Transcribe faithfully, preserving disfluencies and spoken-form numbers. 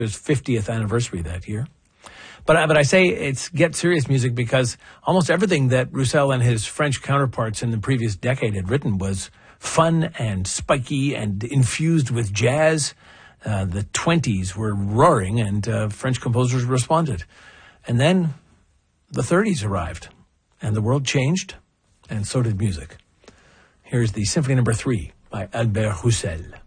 his fiftieth anniversary that year. But, but I say it's Get Serious music because almost everything that Roussel and his French counterparts in the previous decade had written was fun and spiky and infused with jazz. Uh, the twenties were roaring, and uh, French composers responded. And then the thirties arrived, and the world changed, and so did music. Here's the Symphony Number Three by Albert Roussel.